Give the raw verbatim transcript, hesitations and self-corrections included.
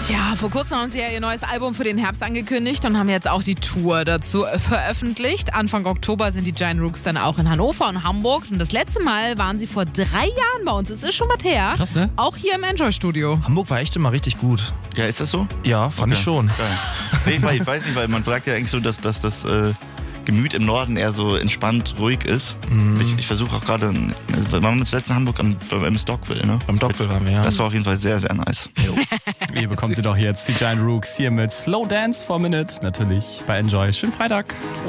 Tja, vor kurzem haben sie ja ihr neues Album für den Herbst angekündigt und haben jetzt auch die Tour dazu veröffentlicht. Anfang Oktober sind die Giant Rooks dann auch in Hannover und Hamburg. Und das letzte Mal waren sie vor drei Jahren bei uns. Es ist schon was her. Krass, ne? Auch hier im Enjoy-Studio. Hamburg war echt immer richtig gut. Ja, ist das so? Ja, fand Okay. ich schon. Geil. Nee, ich, weiß, ich weiß nicht, weil man sagt ja eigentlich so, dass, dass das äh, Gemüt im Norden eher so entspannt, ruhig ist. Mhm. Ich, ich versuche auch gerade, also, wir waren jetzt letzten Hamburg am, beim Stockville, ne? Beim Dockville waren wir, ja. Das war auf jeden Fall sehr, sehr nice. Ihr bekommt sie doch jetzt, die Giant Rooks, hier mit Slow Dance for a Minute, natürlich bei Enjoy. Schönen Freitag.